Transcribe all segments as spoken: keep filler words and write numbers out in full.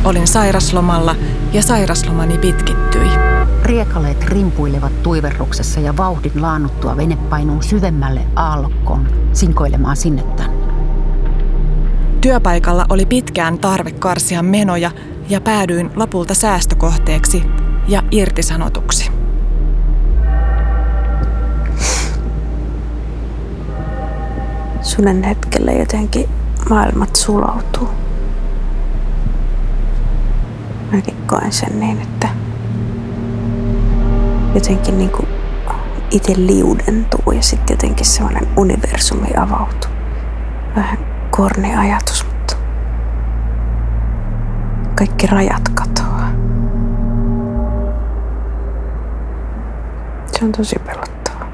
Olin sairaslomalla ja sairaslomani pitkittyi. Riekaleet rimpuilevat tuiverruksessa ja vauhdin laannuttua vene painuu syvemmälle aallokkoon, sinkoilemaan sinne tänne. Työpaikalla oli pitkään tarve karsia menoja ja päädyin lopulta säästökohteeksi ja irtisanotuksi. Sunen hetkellä jotenkin maailmat sulautuu. Mäkin koen sen niin, että jotenkin niin kuin itse liudentuu ja sitten jotenkin semmoinen universumi avautuu. Vähän korni ajatus, mutta kaikki rajat katoaa. Se on tosi pelottavaa.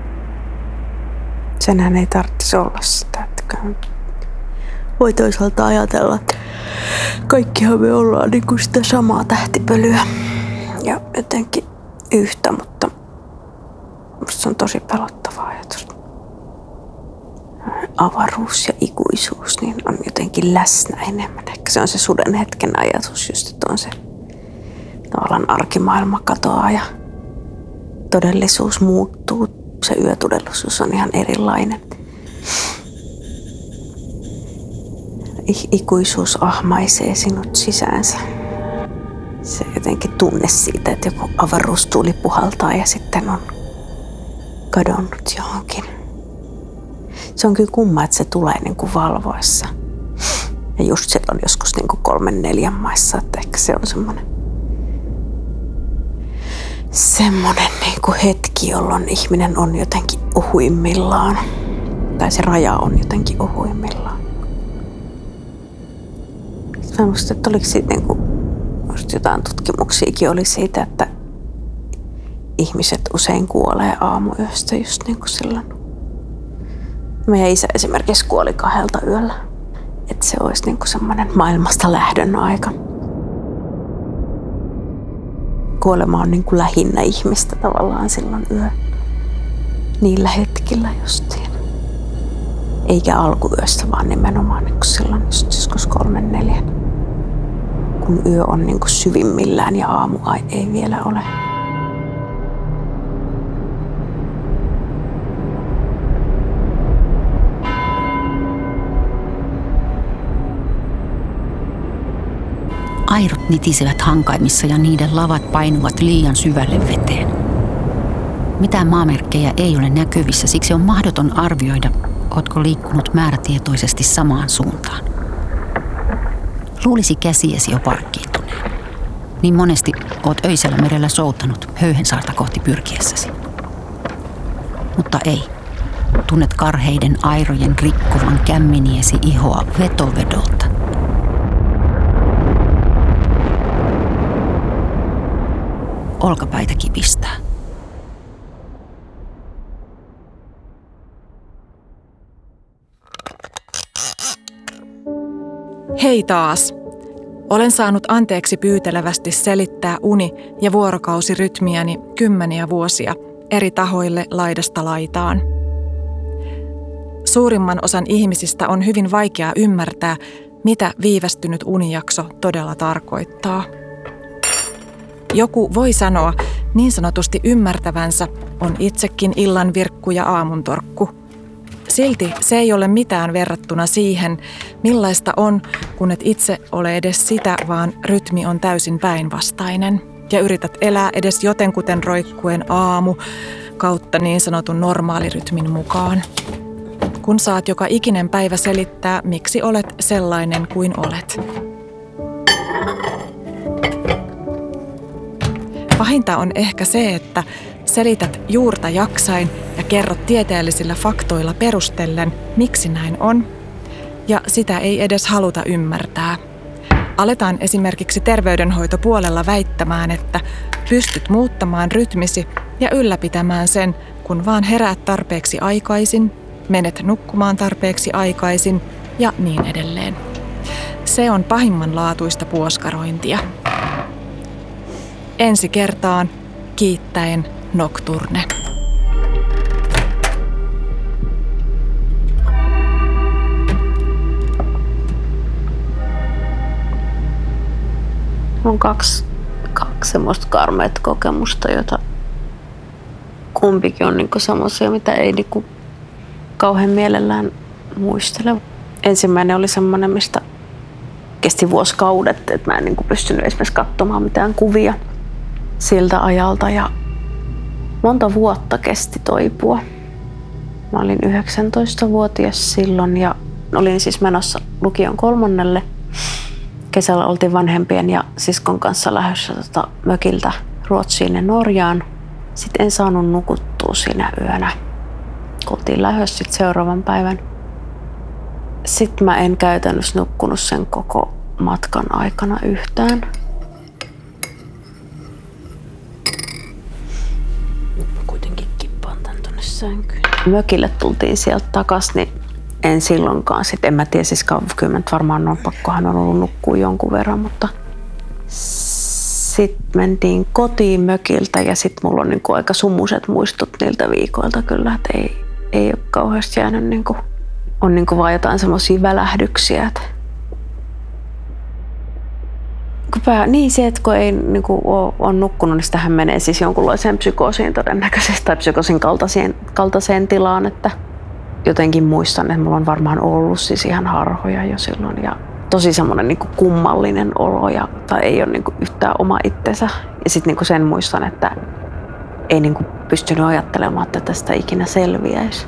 Senhän ei tarvitsisi olla sitä, että voi toisaalta ajatella, että kaikkihan me ollaan niin kuin sitä samaa tähtipölyä ja jotenkin yhtä, mutta musta se on tosi pelottava ajatus. Avaruus ja ikuisuus niin on jotenkin läsnä enemmän. Ehkä se on se suden hetken ajatus just, että on se tavallaan arkimaailma katoaa ja todellisuus muuttuu. Se yötodellisuus on ihan erilainen. Ikuisuus ahmaisee sinut sisäänsä. Se jotenkin tunne siitä, että joku avaruustuuli puhaltaa ja sitten on kadonnut johonkin. Se on kyllä kumma, että se tulee niin kuin valvoessa. Ja just silloin joskus niin kuin kolmen neljän maissa, että ehkä se on semmoinen semmoinen niin kuin hetki, jolloin ihminen on jotenkin ohuimmillaan. Tai se raja on jotenkin ohuimmillaan. Mä muistan, että oliko siitä niin kuin, jotain tutkimuksiakin oli siitä, että ihmiset usein kuolee aamuyöstä just niin kuin silloin. Meidän isä esimerkiksi kuoli kahdelta yöllä. Että se olisi niin kuin semmoinen maailmasta lähdön aika. Kuolema on niin kuin lähinnä ihmistä tavallaan silloin yö. Niillä hetkillä justiin. Eikä alkuyöstä, vaan nimenomaan niin kuin silloin just joskus kolmen neljän. Kun yö on niin kuin syvimmillään ja aamu ei vielä ole. Airot nitisevät hankaimissa ja niiden lavat painuvat liian syvälle veteen. Mitään maamerkkejä ei ole näkyvissä, siksi on mahdoton arvioida, ootko liikkunut määrätietoisesti samaan suuntaan. Luulisi käsiesi jo parkkiintuneen. Niin monesti oot öisellä merellä soutanut Höyhensaarta kohti pyrkiessäsi. Mutta ei. Tunnet karheiden airojen rikkovan kämminiesi ihoa vetovedolta. Olkapäitä kipistää. Hei taas! Olen saanut anteeksi pyytelevästi selittää uni- ja vuorokausirytmiäni kymmeniä vuosia eri tahoille laidasta laitaan. Suurimman osan ihmisistä on hyvin vaikea ymmärtää, mitä viivästynyt unijakso todella tarkoittaa. Joku voi sanoa niin sanotusti ymmärtävänsä, on itsekin illan virkku ja aamuntorkku. Silti se ei ole mitään verrattuna siihen, millaista on, kun et itse ole edes sitä, vaan rytmi on täysin päinvastainen. Ja yrität elää edes jotenkuten roikkuen aamu kautta niin sanotun normaalirytmin mukaan. Kun saat joka ikinen päivä selittää, miksi olet sellainen kuin olet. Pahinta on ehkä se, että selität juurta jaksain ja kerrot tieteellisillä faktoilla perustellen, miksi näin on, ja sitä ei edes haluta ymmärtää. Aletaan esimerkiksi terveydenhoitopuolella väittämään, että pystyt muuttamaan rytmisi ja ylläpitämään sen, kun vaan heräät tarpeeksi aikaisin, menet nukkumaan tarpeeksi aikaisin ja niin edelleen. Se on pahimmanlaatuista puoskarointia. Ensi kertaan kiittäen Nocturne. on kaksi, kaksi semmoista karmeita kokemusta, joita kumpikin on niinku semmoisia, mitä ei niinku kauhean mielellään muistele. Ensimmäinen oli semmoinen, mistä kesti vuosikaudet, että mä en niinku pystynyt esimerkiksi katsomaan mitään kuvia siltä ajalta. Ja monta vuotta kesti toipua. Mä olin yhdeksäntoistavuotias silloin ja olin siis menossa lukion kolmannelle. Kesällä oltiin vanhempien ja siskon kanssa lähdössä tota mökiltä Ruotsiin ja Norjaan. Sitten en saanut nukuttua siinä yönä. Oltiin lähdössä sitten seuraavan päivän. Sitten mä en käytännössä nukkunut sen koko matkan aikana yhtään. Nyt mä kuitenkin kippaan tän tonne sänkyyn. Mökille tultiin sieltä takas, niin en silloinkaan sit, en mä tiedä siis kyllä varmaan on pakkohan on ollut nukkua jonkun verran, mutta sitten mentiin kotiin mökiltä ja sitten mulla on niinku aika sumuset muistot niiltä viikoilta kyllä, että ei, ei ole kauheasti jäänyt niinku, on niinku vaan jotain semmosia välähdyksiä. Että Pää, niin se, että kun ei niinku ole, ole nukkunut, niin sitähän menee siis jonkunlaiseen psykoosiin todennäköisesti tai psykoosin kaltaiseen, kaltaiseen tilaan, että jotenkin muistan, että mulla on varmaan ollut siis ihan harhoja jo silloin ja tosi semmoinen niinku kummallinen olo ja, tai ei ole niinku yhtään oma itsensä. Ja sitten niinku sen muistan, että ei niinku pystynyt ajattelemaan, että tästä ikinä selviäisi.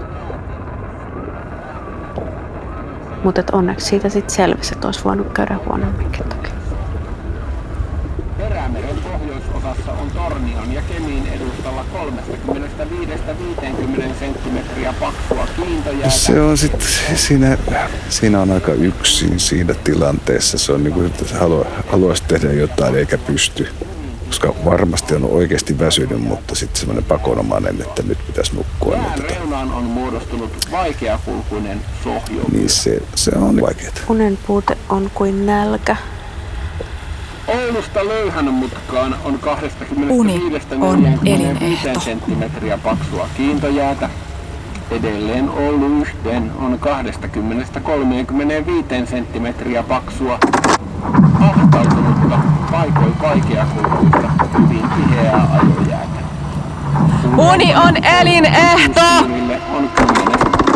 Mutta onneksi siitä sitten selvisi, että olisi voinut käydä huonomminkin toki. Perämeren pohjoisosassa on Tornion ja Kemin edustalla kolmekymmentäviisi viisikymmentä senttimetriä paksua kiintojäätä. Se on sitten, siinä, siinä on aika yksin siinä tilanteessa. Se on niin kuin, että halua, haluaisi tehdä jotain eikä pysty. Koska varmasti on oikeasti väsynyt, mutta sitten semmoinen pakonomainen, että nyt pitäisi nukkua. Jään niin reunaan on muodostunut vaikeakulkuinen sohjo. Niin se, se on vaikeaa. Unen puute on kuin nälkä. Oulusta Löyhänmutkaan on Uni on kaksikymmentäviisi elinehto. senttimetriä paksua kiintojäätä. Edelleen Oulu yhteen on kaksikymmentä kolmekymmentäviisi senttimetriä paksua. Ahtautunutta, paikoin vaikeakulkuista, hyvin tiheää ajojäätä. Uni on elinehto! On kymmenen.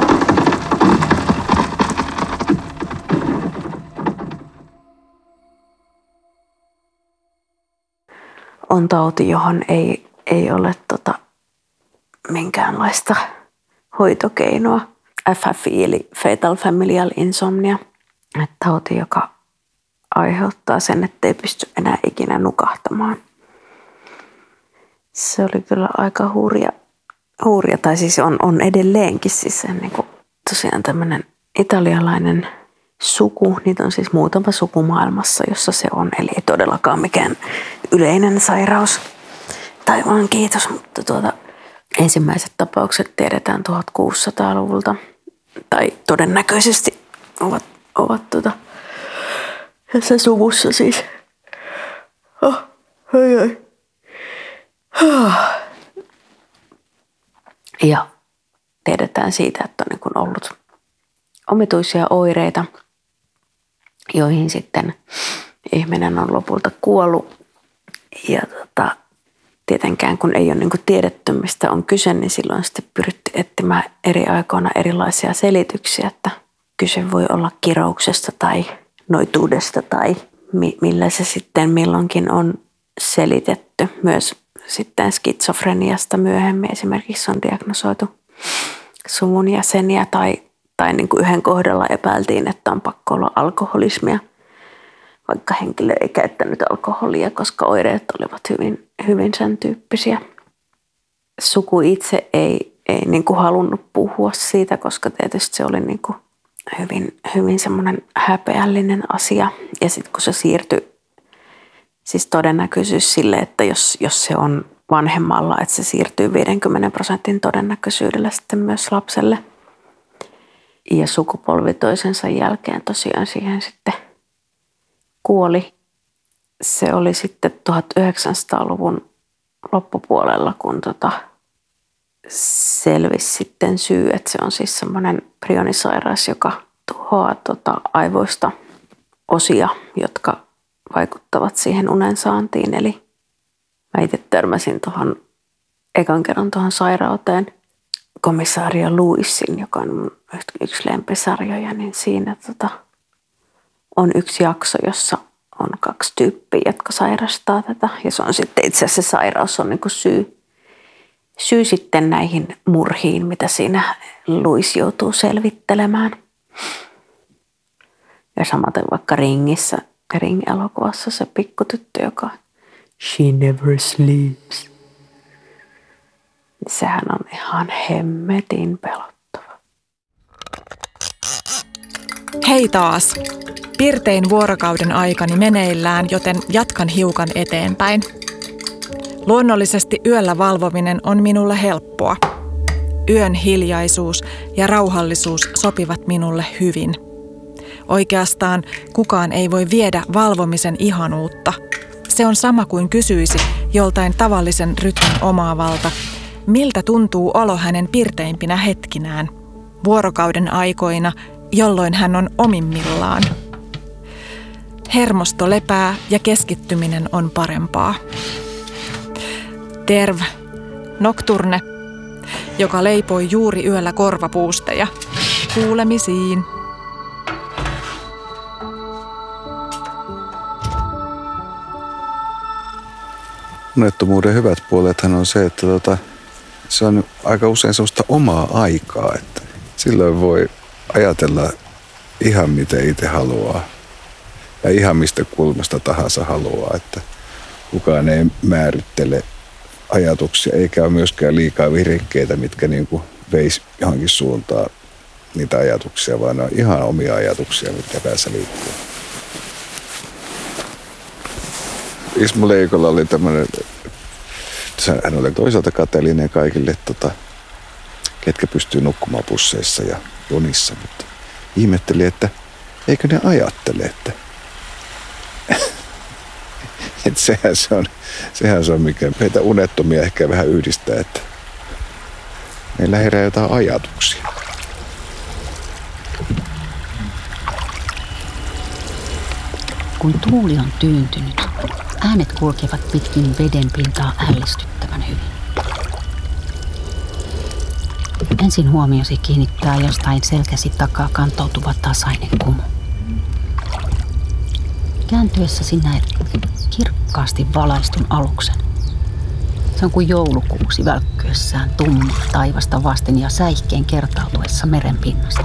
On tauti, johon ei, ei ole tota minkäänlaista hoitokeinoa. F F I eli Fatal Familial Insomnia. Että tauti, joka aiheuttaa sen, ettei pysty enää ikinä nukahtamaan. Se oli kyllä aika hurja, hurja tai siis on, on edelleenkin siis se, niin kuin, tosiaan tämmöinen italialainen suku. Niitä on siis muutama suku maailmassa, jossa se on, eli ei todellakaan mikään yleinen sairaus. Taivaan kiitos, mutta tuota, ensimmäiset tapaukset tiedetään tuhatkuusisataaluvulta tai todennäköisesti ovat, ovat tuota, tässä suvussa siis. Oh, ai, ai. Ja tiedetään siitä, että on niin kuin ollut omituisia oireita, joihin sitten ihminen on lopulta kuollut. Ja tota, tietenkään kun ei ole niin kuin tiedetty, mistä on kyse, niin silloin sitten pyritty etsimään eri aikoina erilaisia selityksiä, että kyse voi olla kirouksesta tai noituudesta tai mi- millä se sitten milloinkin on selitetty. Myös sitten skitsofreniasta myöhemmin esimerkiksi on diagnosoitu suvun jäseniä tai, tai niin kuin yhden kohdalla epäiltiin, että on pakko olla alkoholismia, vaikka henkilö ei käyttänyt alkoholia, koska oireet olivat hyvin, hyvin sen tyyppisiä. Suku itse ei, ei niin kuin halunnut puhua siitä, koska tietysti se oli niin kuin hyvin, hyvin semmoinen häpeällinen asia. Ja sitten kun se siirtyi, siis todennäköisyys sille, että jos, jos se on vanhemmalla, että se siirtyy viidenkymmenen prosentin todennäköisyydellä sitten myös lapselle. Ja sukupolvi toisensa jälkeen tosiaan siihen sitten kuoli. Se oli sitten tuhatyhdeksänsataaluvun loppupuolella, kun tota selvisi sitten syy, että se on siis semmoinen prionisairaus, joka tuhoaa tota aivoista osia, jotka vaikuttavat siihen unen saantiin. Eli mä itse törmäsin tuohon ekan kerran tuohon sairauteen komisario Lewisin, joka on mun yksi lempisarjoja, niin siinä tota, on yksi jakso, jossa on kaksi tyyppiä, jotka sairastaa tätä. Ja se on sitten itse asiassa se sairaus on niin kuin syy, syy sitten näihin murhiin, mitä siinä Lewis joutuu selvittelemään. Ja samaten vaikka Ringissä, Ring-elokuvassa se pikkutyttö, joka She never sleeps. Sehän on ihan hemmetin pelottava. Hei taas! Pirtein vuorokauden aikani meneillään, joten jatkan hiukan eteenpäin. Luonnollisesti yöllä valvominen on minulle helppoa. Yön hiljaisuus ja rauhallisuus sopivat minulle hyvin. Oikeastaan kukaan ei voi viedä valvomisen ihanuutta. Se on sama kuin kysyisi joltain tavallisen rytmin omaavalta, miltä tuntuu olo hänen pirteimpinä hetkinään, vuorokauden aikoina, jolloin hän on omimmillaan. Hermosto lepää ja keskittyminen on parempaa. Terv, Nocturne, joka leipoi juuri yöllä korvapuusteja. Kuulemisiin. Unettomuuden hyvät puolethan on se, että tota, se on aika usein sellaista omaa aikaa, että silloin voi ajatella ihan miten itse haluaa ja ihan mistä kulmasta tahansa haluaa, että kukaan ei määrittele ajatuksia eikä ole myöskään liikaa virikkeitä, mitkä niin kuin veisi johonkin suuntaan niitä ajatuksia, vaan ne on ihan omia ajatuksia, mitkä päässä liikkuu. Ismo Leikolla oli tämmöinen, hän oli toisaalta kateellinen kaikille, tota, ketkä pystyy nukkumaan busseissa ja junissa, mutta ihmetteli, että eikö ne ajattele, että, että sehän, se on, sehän se on, mikä meitä unettomia ehkä vähän yhdistää, että meillä herää jotain ajatuksia. Kun tuuli on tyyntynyt, äänet kulkevat pitkin veden pintaa ällistyttävän hyvin. Ensin huomiosi kiinnittää jostain selkäsi takaa kantautuva tasainen kumu. Kääntyessäsi näet kirkkaasti valaistun aluksen. Se on kuin joulukuusi välkkyessään tummaa taivasta vasten ja säihkeen kertautuessa meren pinnasta.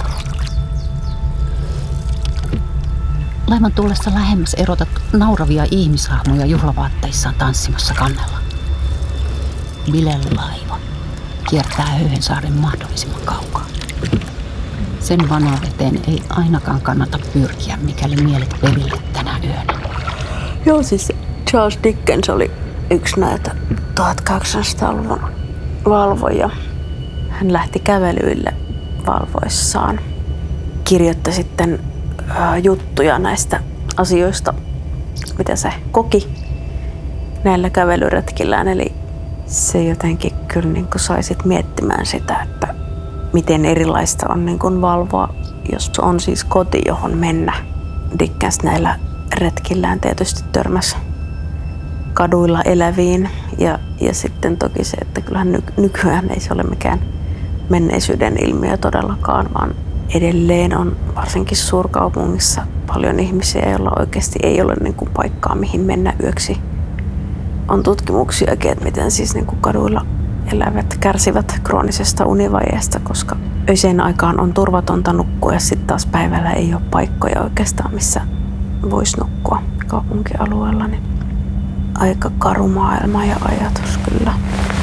Laivan tullessa lähemmäs erotat nauravia ihmishahmoja juhlavaatteissaan tanssimassa kannella. Bilelaiva kiertää Höyhensaaren mahdollisimman kaukaa. Sen vanaveteen ei ainakaan kannata pyrkiä, mikäli mielet perille tänä yönä. Joo, siis Charles Dickens oli yksi näitä tuhatkahdeksansataaluvun valvoja. Hän lähti kävelyille valvoissaan. Kirjoitti sitten ää, juttuja näistä asioista, mitä se koki näillä kävelyretkillään. Eli se jotenkin kyllä niin kuin sai sit miettimään sitä, että miten erilaista on niin kuin valvoa, jos on siis koti, johon mennä. Dickens näillä retkillään tietysti törmäsi kaduilla eläviin. Ja, ja sitten toki se, että kyllähän ny- nykyään ei se ole mikään menneisyyden ilmiö todellakaan, vaan edelleen on varsinkin suurkaupungissa paljon ihmisiä, joilla oikeasti ei ole niin kuin paikkaa, mihin mennä yöksi. On tutkimuksiakin, että miten siis niin kuin kaduilla elävät kärsivät kroonisesta univajeesta, koska öiseen aikaan on turvatonta nukkua ja sitten taas päivällä ei ole paikkoja oikeastaan, missä voisi nukkua kaupunkialueella. Niin aika karu maailma ja ajatus kyllä.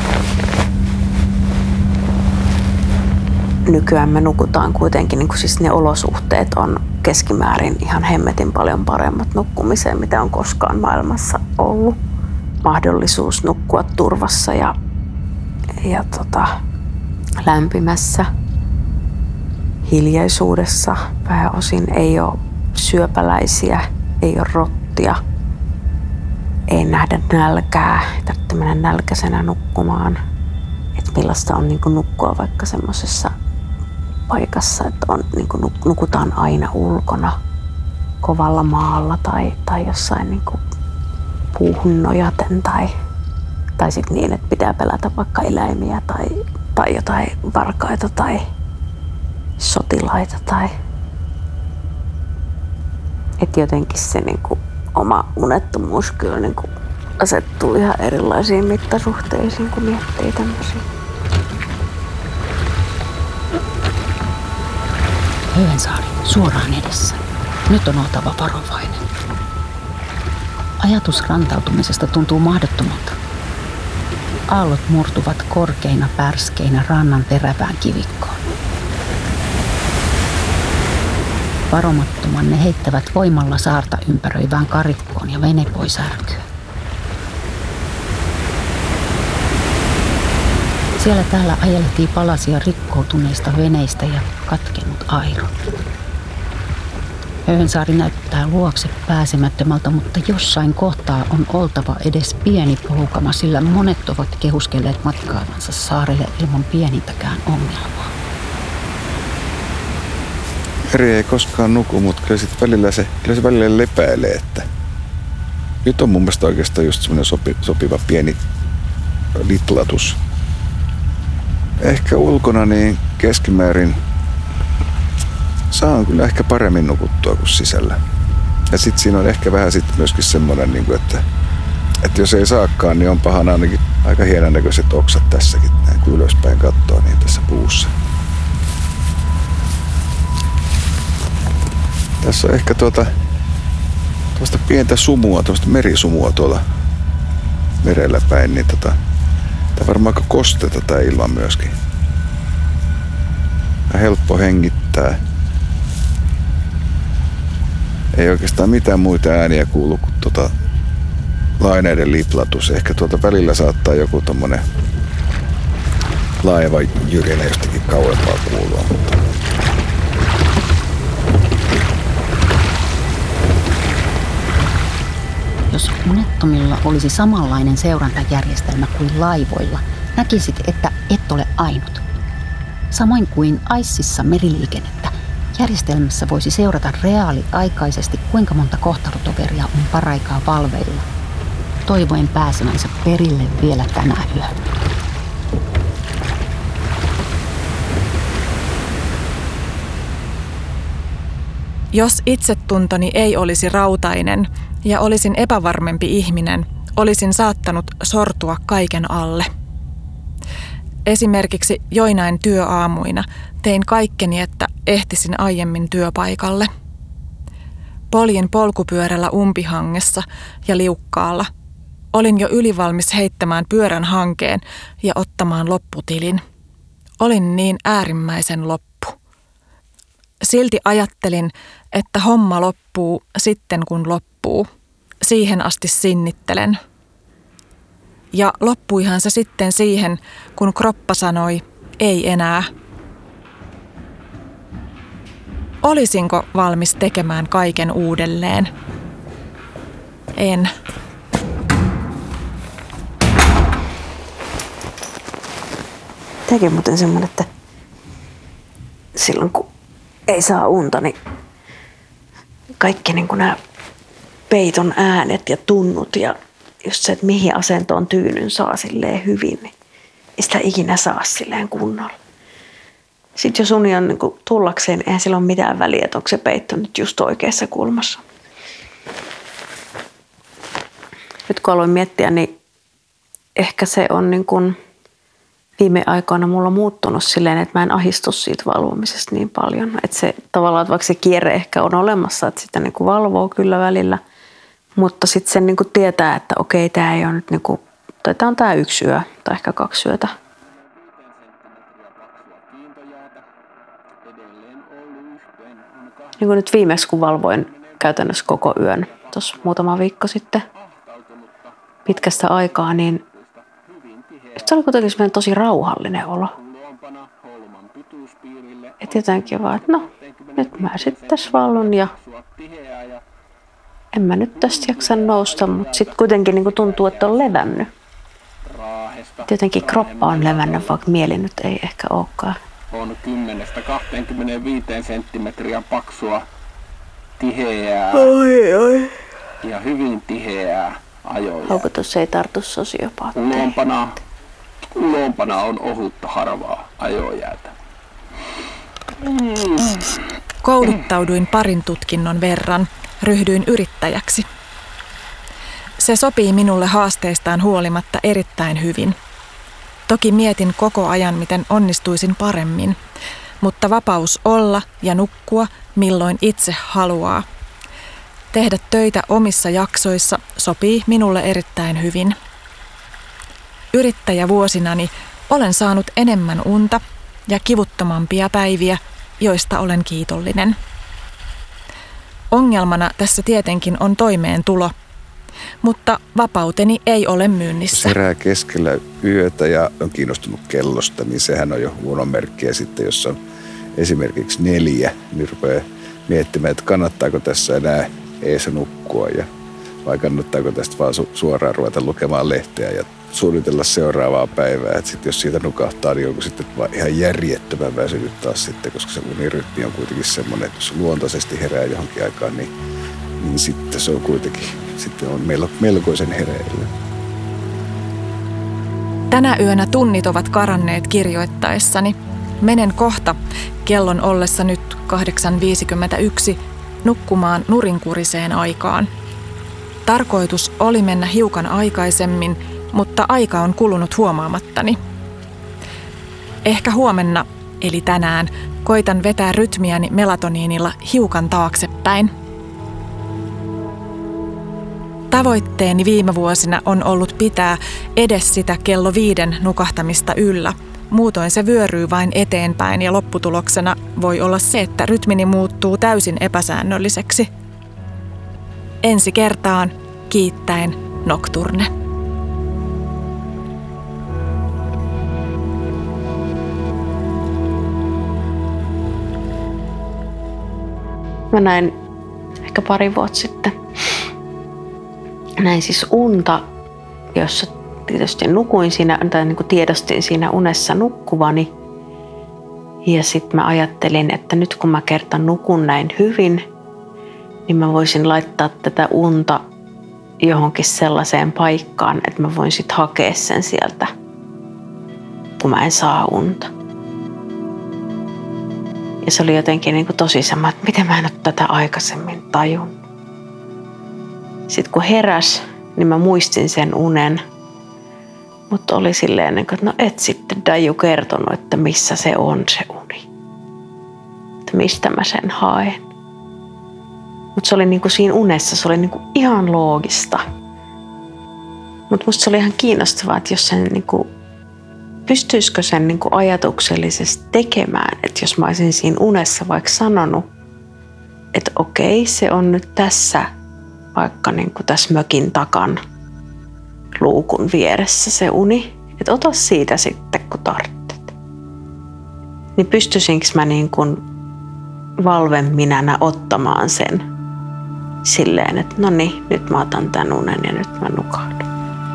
Nykyään me nukutaan kuitenkin, niin kuin siis ne olosuhteet on keskimäärin ihan hemmetin paljon paremmat nukkumiseen, mitä on koskaan maailmassa ollut. Mahdollisuus nukkua turvassa ja, ja tota, lämpimässä hiljaisuudessa. Pääosin ei ole syöpäläisiä, ei ole rottia, ei nähdä nälkää, ei tarvitse mennä nälkäisenä nukkumaan. Et millaista on niin kuin nukkua vaikka semmoisessa paikassa, että on, niin kuin nukutaan aina ulkona. kovalla maalla tai, tai jossain niin kuin puuhun nojaten tai, tai sitten niin, että pitää pelätä vaikka eläimiä tai, tai jotain varkaita tai sotilaita. Tai... Että jotenkin se niin kuin oma unettomuus kyllä niin kuin asettuu ihan erilaisiin mittasuhteisiin, kun miettii tämmöisiä. Höyhensaari suoraan edessä. Nyt on oltava varovainen. Ajatus rantautumisesta tuntuu mahdottomalta. Aallot murtuvat korkeina pärskeinä rannan terävään kivikkoon. Varomattoman ne heittävät voimalla saarta ympäröivään karikkoon ja vene pois särkyä. Siellä täällä ajeltiin palasia rikkoutuneista veneistä ja katkennut airo. Höyhensaari näyttää luokse pääsemättömältä, mutta jossain kohtaa on oltava edes pieni poukama, sillä monet ovat kehuskelleet matkaavansa saarelle ilman pienintäkään ongelmaa. Eri ei koskaan nuku, mutta kyllä, sit välillä se, kyllä se välillä lepäilee, että nyt on mun mielestä oikeastaan just semmoinen sopi, sopiva pieni litlatus. Ehkä ulkona niin keskimäärin saan kyllä ehkä paremmin nukuttua kuin sisällä. Ja sitten siinä on ehkä vähän sitten myöskin semmoinen, niin että, että jos ei saakaan, niin on pahan ainakin aika hienon näköiset oksat tässäkin, näin kun ylöspäin katsoo niin tässä puussa. Tässä on ehkä tuota, tuosta pientä sumua, tuosta merisumua tuolla merellä päin, niin tota, tää varmaan aika kosteta tää ilma myöskin. Ja helppo hengittää. Ei oikeastaan mitään muita ääniä kuulu kuin tuota laineiden liplatus. Ehkä tuolta välillä saattaa joku tommonen laiva jyrinä jostakin kauempaa kuulua. Jos unettomilla olisi samanlainen seurantajärjestelmä kuin laivoilla, näkisit, että et ole ainut. Samoin kuin Icessa meriliikennettä, järjestelmässä voisi seurata reaaliaikaisesti, kuinka monta kohtalotoveria on paraikaa valveilla, toivoen pääsemänsä perille vielä tänä yönä. Jos itsetuntoni ei olisi rautainen ja olisin epävarmempi ihminen, olisin saattanut sortua kaiken alle. Esimerkiksi joinain työaamuina tein kaikkeni, että ehtisin aiemmin työpaikalle. Poljin polkupyörällä umpihangessa ja liukkaalla. Olin jo ylivalmis heittämään pyörän hankeen ja ottamaan lopputilin. Olin niin äärimmäisen loppu. Silti ajattelin, että homma loppuu sitten kun loppuu. Siihen asti sinnittelen. Ja loppuihan se sitten siihen, kun kroppa sanoi, ei enää. Olisinko valmis tekemään kaiken uudelleen? En. Tekin muuten semmoinen, että silloin kun ei saa unta, niin kaikki niin kuin nämä peiton äänet ja tunnut ja just se, että mihin asentoon tyynyn saa silleen hyvin, niin ei sitä ikinä saa silleen kunnolla. Sitten jos uni on niin kuin tullakseen, eihän sillä ole mitään väliä, että onko se peitto nyt just oikeassa kulmassa. Nyt kun aloin miettiä, niin ehkä se on niin kuin viime aikoina mulla muuttunut silleen, että mä en ahistu siitä valvomisesta niin paljon. Että se tavallaan, että vaikka se kierre ehkä on olemassa, että sitä niin kuin valvoo kyllä välillä, mutta sitten sen niin kuin tietää, että okei, tämä ei ole nyt niin kuin, tai tämä on tämä yksi yö tai ehkä kaksi yötä. Niin kuin nyt viimeksi, kun valvoin käytännössä koko yön, tuossa muutama viikko sitten pitkästä aikaa, niin se oli kuitenkin semmoinen tosi rauhallinen olo. Että jotenkin vaan, että no, nyt mä sitten tässä vallon ja en mä nyt tästä jaksa nousta, mutta sitten kuitenkin niin kuin tuntuu, että on levännyt. Että jotenkin kroppa on levännyt, vaikka mieli nyt ei ehkä olekaan. On kymmenestä kahteenkymmeneenviiteen senttimetriä paksua tiheää Oi, oi. ja hyvin tiheää ajojäätä. Haukotus ei tartu sosiopaattiin. Ulompana, ulompana on ohutta harvaa ajojäätä. Mm. Kouluttauduin parin tutkinnon verran, ryhdyin yrittäjäksi. Se sopii minulle haasteistaan huolimatta erittäin hyvin. Toki mietin koko ajan, miten onnistuisin paremmin, mutta vapaus olla ja nukkua milloin itse haluaa. Tehdä töitä omissa jaksoissa sopii minulle erittäin hyvin. Yrittäjävuosinani olen saanut enemmän unta ja kivuttomampia päiviä, joista olen kiitollinen. Ongelmana tässä tietenkin on toimeentulo, mutta vapauteni ei ole myynnissä. Jos herää keskellä yötä ja on kiinnostunut kellosta, niin sehän on jo huono merkki. Ja sitten jos on esimerkiksi neljä, niin rupeaa miettimään, että kannattaako tässä enää ees nukkua ja vai kannattaako tästä vaan su- suoraan ruveta lukemaan lehteä ja suunnitella seuraavaa päivää. Että sitten jos siitä nukahtaa, niin onko sitten vaan ihan järjettömän väsynyt taas sitten, koska se unirytmi on kuitenkin semmoinen, että jos luontaisesti herää johonkin aikaan, niin, niin sitten se on kuitenkin sitten on melkoisen hereillä. Tänä yönä tunnit ovat karanneet kirjoittaessani. Menen kohta, kellon ollessa nyt kahdeksan viisikymmentäyksi, nukkumaan nurinkuriseen aikaan. Tarkoitus oli mennä hiukan aikaisemmin, mutta aika on kulunut huomaamattani. Ehkä huomenna, eli tänään, koitan vetää rytmiäni melatoniinilla hiukan taaksepäin. Tavoitteeni viime vuosina on ollut pitää edes sitä kello viiden nukahtamista yllä. Muutoin se vyöryy vain eteenpäin ja lopputuloksena voi olla se, että rytmini muuttuu täysin epäsäännölliseksi. Ensi kertaan kiittäen Nocturne. Mä näin ehkä pari vuotta sitten. Näin siis unta, jossa tietysti nukuin siinä, tai niin kuin tiedostin siinä unessa nukkuvani. Ja sitten mä ajattelin, että nyt kun mä kertaan nukun näin hyvin, niin mä voisin laittaa tätä unta johonkin sellaiseen paikkaan, että mä voin sitten hakea sen sieltä, kun mä en saa unta. Ja se oli jotenkin niin kuin tosi sama, että miten mä en ole tätä aikaisemmin tajunnut. Sitten kun heräs, niin mä muistin sen unen. Mutta oli silleen, että no et sitten Daju kertonut, että missä se on se uni. Että mistä mä sen haen. Mutta se oli niinku siinä unessa, se oli niinku ihan loogista. Mutta musta se oli ihan kiinnostavaa, että jos sen niinku, pystyisikö sen niinku ajatuksellisesti tekemään. Että jos mä olisin siinä unessa vaikka sanonut, että okei, se on nyt tässä, vaikka niinku tässä mökin takan luukun vieressä se uni, että ota siitä sitten, kun tarvitset. Niin pystyisinkö mä niin kuin valveminänä ottamaan sen silleen, että no niin, nyt mä otan tämän unen ja nyt mä nukahdun.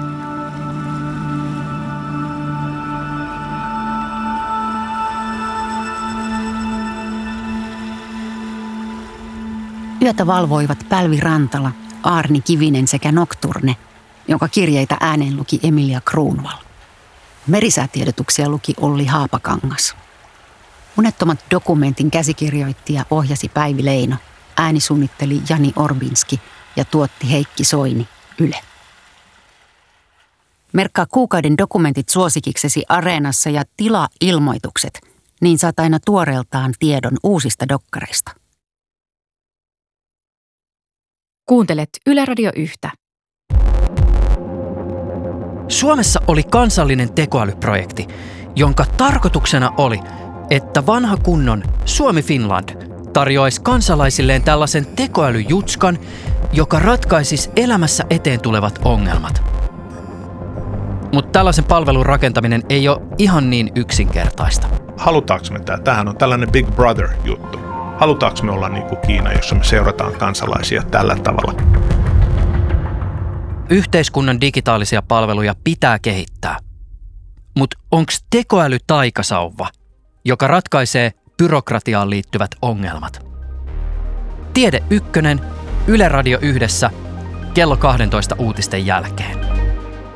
Yötä valvoivat Pälvi Rantala, Aarni Kivinen sekä Nocturne, jonka kirjeitä ääneen luki Emilia Kruunval. Merisäätiedotuksia luki Olli Haapakangas. Unettomat dokumentin käsikirjoitti ja ohjasi Päivi Leino, äänisuunnitteli Jani Orbinski ja tuotti Heikki Soini, Yle. Merkkaa kuukauden dokumentit suosikiksesi Areenassa ja tilaa ilmoitukset, niin saat aina tuoreeltaan tiedon uusista dokkareista. Kuuntelet Yle Radio Yhtä. Suomessa oli kansallinen tekoälyprojekti, jonka tarkoituksena oli, että vanha kunnon Suomi Finland tarjoaisi kansalaisilleen tällaisen tekoälyjutskan, joka ratkaisisi elämässä eteen tulevat ongelmat. Mutta tällaisen palvelun rakentaminen ei ole ihan niin yksinkertaista. Halutaanko me tämä? Tämähän on tällainen Big Brother-juttu. Halutaanko me olla niin kuin Kiina, jossa me seurataan kansalaisia tällä tavalla? Yhteiskunnan digitaalisia palveluja pitää kehittää. Mutta onko tekoäly taikasauva, joka ratkaisee byrokratiaan liittyvät ongelmat? Tiede Ykkönen, Yle Radio Yhdessä, kello kaksitoista uutisten jälkeen.